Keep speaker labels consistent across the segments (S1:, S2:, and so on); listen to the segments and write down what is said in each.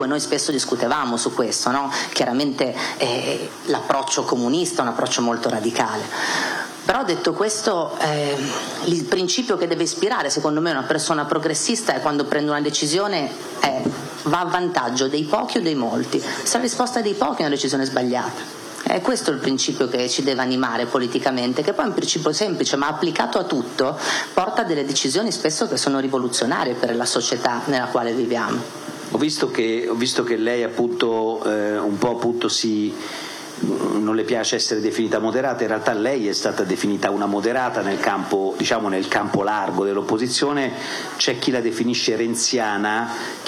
S1: Noi spesso discutevamo su questo, no? Chiaramente l'approccio comunista è un approccio molto radicale. Però detto questo, il principio che deve ispirare secondo me una persona progressista è quando prende una decisione va a vantaggio dei pochi o dei molti. Se la risposta è dei pochi è una decisione sbagliata. È questo il principio che ci deve animare politicamente, che poi è un principio semplice ma applicato a tutto porta a delle decisioni spesso che sono rivoluzionarie per la società nella quale viviamo.
S2: Ho visto che lei appunto un po' appunto non le piace essere definita moderata, in realtà lei è stata definita una moderata nel campo largo dell'opposizione. C'è chi la definisce renziana,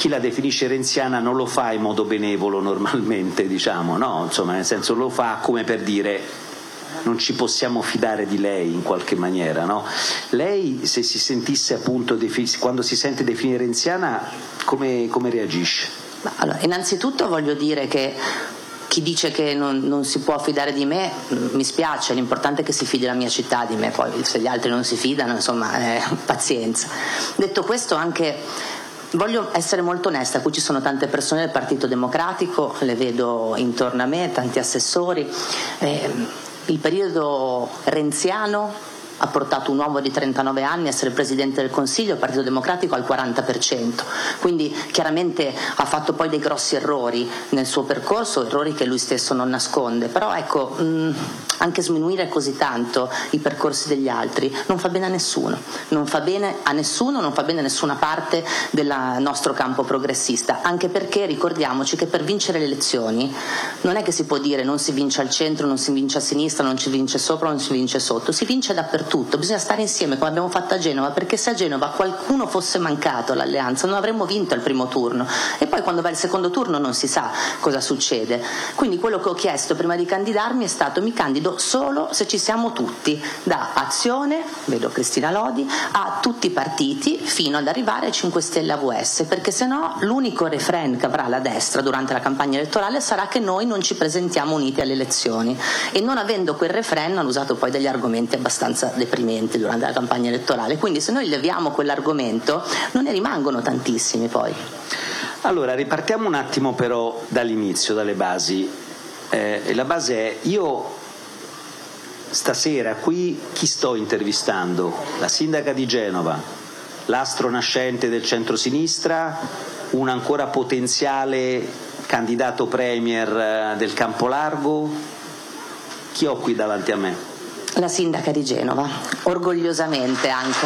S2: non lo fa in modo benevolo normalmente, no? Insomma, nel senso lo fa come per dire non ci possiamo fidare di lei in qualche maniera, no? Lei, se si sentisse appunto quando si sente definire renziana, come reagisce?
S1: Allora, innanzitutto voglio dire che chi dice che non si può fidare di me mi spiace, l'importante è che si fidi la mia città di me, poi se gli altri non si fidano, insomma, pazienza. Detto questo, anche voglio essere molto onesta, qui ci sono tante persone del Partito Democratico, le vedo intorno a me, tanti assessori. Il periodo renziano ha portato un uomo di 39 anni a essere Presidente del Consiglio, il Partito Democratico al 40%, quindi chiaramente ha fatto poi dei grossi errori nel suo percorso, errori che lui stesso non nasconde, però ecco, anche sminuire così tanto i percorsi degli altri non fa bene a nessuno, non fa bene a nessuna parte del nostro campo progressista, anche perché ricordiamoci che per vincere le elezioni non è che si può dire non si vince al centro, non si vince a sinistra, non si vince sopra, non si vince sotto, si vince dappertutto. Bisogna stare insieme come abbiamo fatto a Genova, perché se a Genova qualcuno fosse mancato all'alleanza non avremmo vinto il primo turno e poi quando va il secondo turno non si sa cosa succede. Quindi quello che ho chiesto prima di candidarmi è stato: mi candido solo se ci siamo tutti, da Azione, vedo Cristina Lodi, a tutti i partiti fino ad arrivare ai 5 Stelle AVS, perché se no l'unico refrain che avrà la destra durante la campagna elettorale sarà che noi non ci presentiamo uniti alle elezioni, e non avendo quel refrain hanno usato poi degli argomenti abbastanza deprimenti durante la campagna elettorale, quindi se noi leviamo quell'argomento non ne rimangono tantissimi poi.
S2: Allora ripartiamo un attimo però dall'inizio, dalle basi, e la base è: io stasera qui chi sto intervistando? La sindaca di Genova, l'astro nascente del centrosinistra, un ancora potenziale candidato premier del Campolargo? Chi ho qui davanti a me?
S1: La sindaca di Genova, orgogliosamente anche.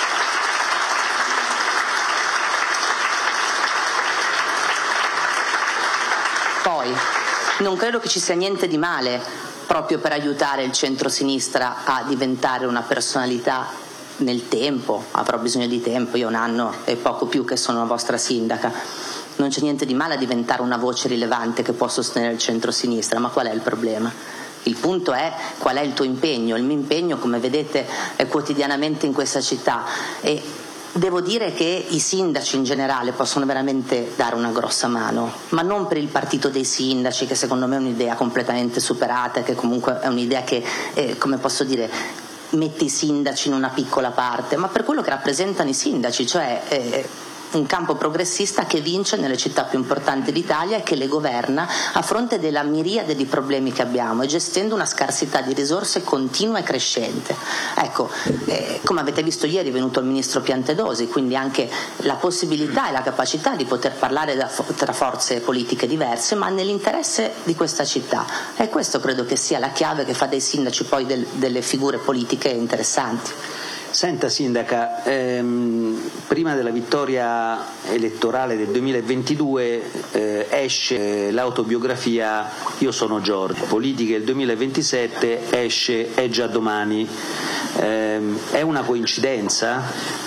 S1: Poi, non credo che ci sia niente di male proprio per aiutare il centro-sinistra a diventare una personalità nel tempo, avrò bisogno di tempo, io un anno e poco più che sono la vostra sindaca. Non c'è niente di male a diventare una voce rilevante che può sostenere il centro-sinistra, ma qual è il problema? Il punto è qual è il tuo impegno. Il mio impegno, come vedete, è quotidianamente in questa città, e devo dire che i sindaci in generale possono veramente dare una grossa mano, ma non per il partito dei sindaci, che secondo me è un'idea completamente superata, che comunque è un'idea che, come posso dire, mette i sindaci in una piccola parte, ma per quello che rappresentano i sindaci, cioè un campo progressista che vince nelle città più importanti d'Italia e che le governa a fronte della miriade di problemi che abbiamo e gestendo una scarsità di risorse continua e crescente. Ecco, come avete visto ieri è venuto il ministro Piantedosi, quindi anche la possibilità e la capacità di poter parlare tra forze politiche diverse, ma nell'interesse di questa città. E questo credo che sia la chiave che fa dei sindaci poi delle figure politiche interessanti.
S2: Senta sindaca, prima della vittoria elettorale del 2022 esce l'autobiografia Io sono Giorgio, Politiche del 2027 esce È già domani. È una coincidenza?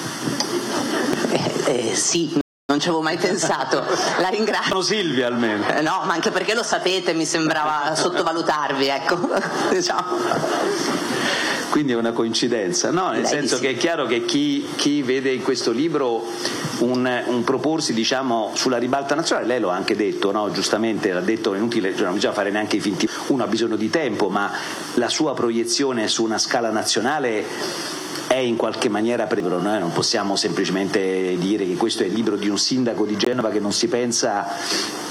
S1: Sì. Non ci avevo mai pensato, la ringrazio.
S2: Sono Silvia almeno.
S1: No, ma anche perché lo sapete, mi sembrava sottovalutarvi, ecco. Diciamo.
S2: Quindi è una coincidenza, no? Nel senso che è chiaro che chi vede in questo libro un proporsi, diciamo, sulla ribalta nazionale, lei lo ha anche detto, no? Giustamente l'ha detto, è inutile, non bisogna fare neanche i finti, uno ha bisogno di tempo, ma la sua proiezione su una scala nazionale è in qualche maniera noi non possiamo semplicemente dire che questo è il libro di un sindaco di Genova che non si pensa